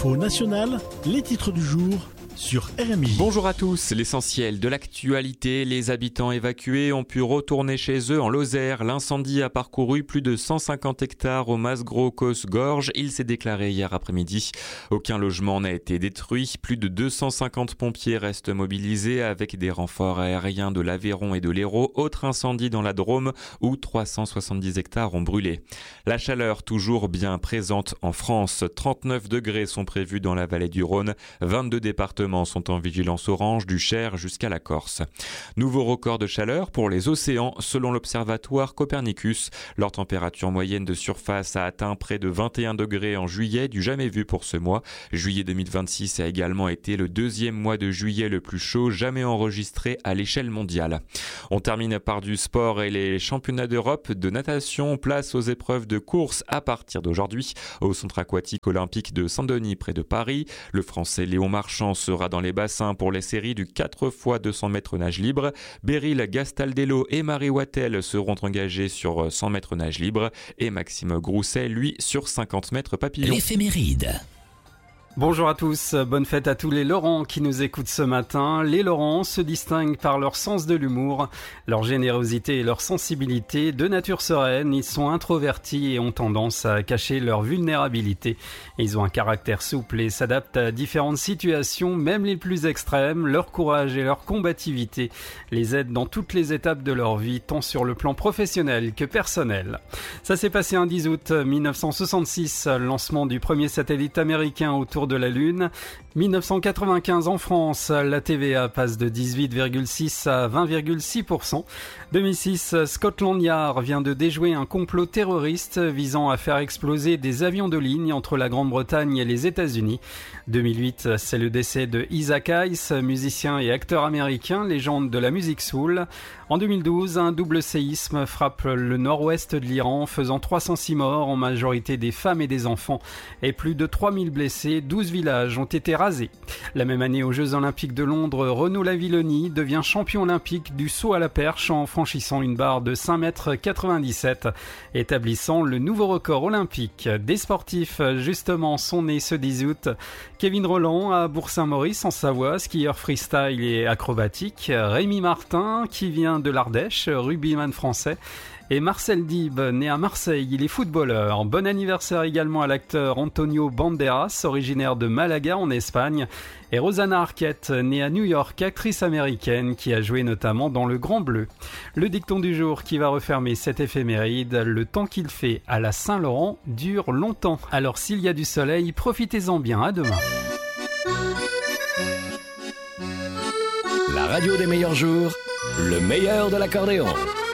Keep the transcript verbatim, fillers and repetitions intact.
L'info nationale, les titres du jour sur R M I. Bonjour à tous, l'essentiel de l'actualité, les habitants évacués ont pu retourner chez eux en Lozère. L'incendie a parcouru plus de cent cinquante hectares au Masgros-Cos-Gorge. Il s'est déclaré hier après-midi. Aucun logement n'a été détruit. Plus de deux cent cinquante pompiers restent mobilisés avec des renforts aériens de l'Aveyron et de l'Hérault. Autre incendie dans la Drôme où trois cent soixante-dix hectares ont brûlé. La chaleur toujours bien présente en France. trente-neuf degrés sont prévus dans la vallée du Rhône. vingt-deux départements sont en vigilance orange du Cher jusqu'à la Corse. Nouveau record de chaleur pour les océans selon l'observatoire Copernicus. Leur température moyenne de surface a atteint près de vingt et un degrés en juillet, du jamais vu pour ce mois. Juillet deux mille vingt-six a également été le deuxième mois de juillet le plus chaud jamais enregistré à l'échelle mondiale. On termine par du sport et les championnats d'Europe de natation. Place aux épreuves de course à partir d'aujourd'hui au centre aquatique olympique de Saint-Denis près de Paris. Le Français Léon Marchand sera dans les bassins pour les séries du quatre fois deux cents mètres nage libre. Beryl Gastaldello et Marie Wattel seront engagés sur cent mètres nage libre et Maxime Grousset, lui, sur cinquante mètres papillon. L'éphéméride. Bonjour à tous, bonne fête à tous les Laurents qui nous écoutent ce matin. Les Laurents se distinguent par leur sens de l'humour, leur générosité et leur sensibilité. De nature sereine, ils sont introvertis et ont tendance à cacher leur vulnérabilité. Ils ont un caractère souple et s'adaptent à différentes situations, même les plus extrêmes. Leur courage et leur combativité les aident dans toutes les étapes de leur vie, tant sur le plan professionnel que personnel. Ça s'est passé un dix août mille neuf cent soixante-six, lancement du premier satellite américain autour de la Lune. mille neuf cent quatre-vingt-quinze en France, la T V A passe de dix-huit virgule six à vingt virgule six pour cent. deux mille six, Scotland Yard vient de déjouer un complot terroriste visant à faire exploser des avions de ligne entre la Grande-Bretagne et les États-Unis. deux mille huit, c'est le décès de Isaac Hayes, musicien et acteur américain, légende de la musique soul. En deux mille douze, un double séisme frappe le nord-ouest de l'Iran, faisant trois cent six morts, en majorité des femmes et des enfants, et plus de trois mille blessés. douze villages ont été rasés. La même année, aux Jeux Olympiques de Londres, Renaud Lavilloni devient champion olympique du saut à la perche en franchissant une barre de cinq mètres quatre-vingt-dix-sept, établissant le nouveau record olympique. Des sportifs, justement, sont nés ce dix août. Kevin Rolland à Bourg-Saint-Maurice en Savoie, skieur freestyle et acrobatique. Rémi Martin, qui vient de l'Ardèche, rugbyman français. Et Marcel Dib, né à Marseille, il est footballeur. Bon anniversaire également à l'acteur Antonio Banderas, originaire de Malaga en Espagne. Et Rosanna Arquette, née à New York, actrice américaine qui a joué notamment dans Le Grand Bleu. Le dicton du jour qui va refermer cette éphéméride: le temps qu'il fait à la Saint-Laurent dure longtemps. Alors s'il y a du soleil, profitez-en bien, à demain. La radio des meilleurs jours, le meilleur de l'accordéon.